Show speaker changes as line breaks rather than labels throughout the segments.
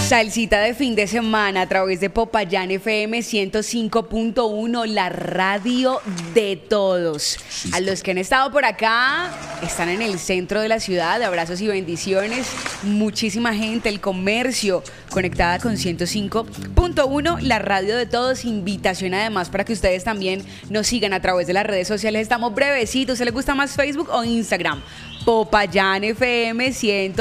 Salsita de fin de semana a través de Popayán FM 105.1, la radio de todos. A los que han estado por acá, están en el centro de la ciudad, abrazos y bendiciones. Muchísima gente, el comercio conectada con 105.1, la radio de todos. Invitación además para que ustedes también nos sigan a través de las redes sociales. Estamos brevecitos. ¿Se les gusta más Facebook o Instagram? Popayán FM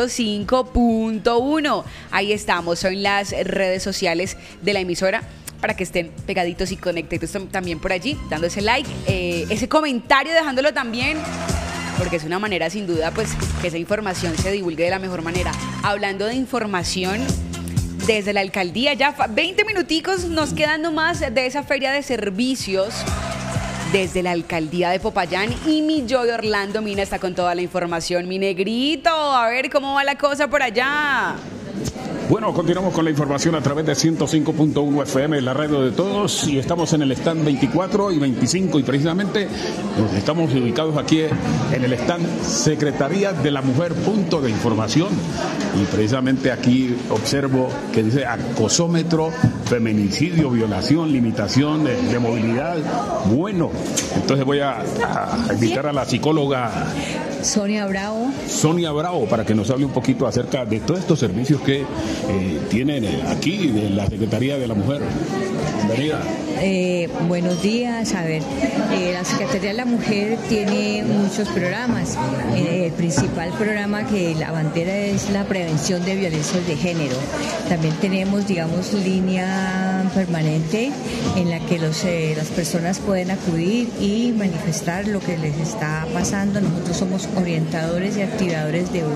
105.1. Ahí estamos, son las redes sociales de la emisora para que estén pegaditos y conectados también por allí, dándose like, ese comentario dejándolo también, porque es una manera sin duda pues que esa información se divulgue de la mejor manera. Hablando de información, desde la alcaldía ya 20 minuticos nos quedan nomás de esa feria de servicios. Desde la alcaldía de Popayán, y mi Joy Orlando Mina está con toda la información. Mi negrito, a ver cómo va la cosa por allá.
Bueno, continuamos con la información a través de 105.1 FM, la radio de todos, y estamos en el stand 24 y 25, y precisamente estamos ubicados aquí en el stand Secretaría de la Mujer, punto de información, y precisamente aquí observo que dice acosómetro, feminicidio, violación, limitación de movilidad. Bueno, entonces voy a invitar a la psicóloga
Sonia Bravo,
para que nos hable un poquito acerca de todos estos servicios que tienen aquí de la Secretaría de la Mujer. Bienvenida.
Buenos días. A ver, la Secretaría de la Mujer tiene muchos programas. El principal programa que la bandera es la prevención de violencias de género. También tenemos, digamos, línea permanente en la que las personas pueden acudir y manifestar lo que les está pasando. Nosotros somos orientadores y activadores de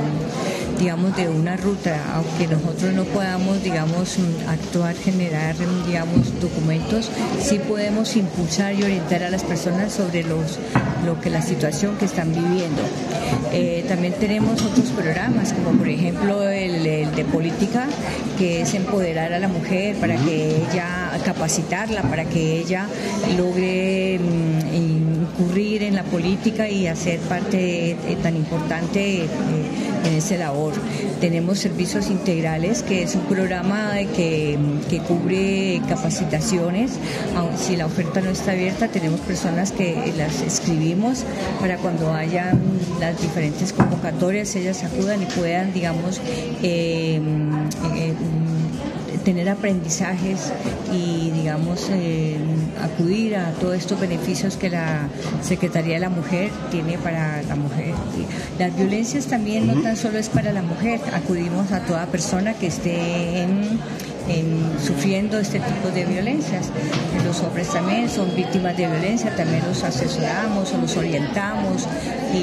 una ruta, aunque nosotros no podamos, digamos, actuar, generar, digamos, documentos, sí podemos impulsar y orientar a las personas sobre la situación que están viviendo. También tenemos otros programas, como por ejemplo el de política, que es empoderar a la mujer para que ella, capacitarla, para que ella logre incurrir en la política y hacer parte tan importante en esa labor. Tenemos servicios integrales, que es un programa que cubre capacitaciones. Aun si la oferta no está abierta, tenemos personas que las escribimos para cuando hayan las diferentes convocatorias, ellas acudan y puedan, digamos, tener aprendizajes y, digamos, acudir a todos estos beneficios que la Secretaría de la Mujer tiene para la mujer. Las violencias también no tan solo es para la mujer, acudimos a toda persona que esté sufriendo este tipo de violencias. Los hombres también son víctimas de violencia, también los asesoramos o los orientamos.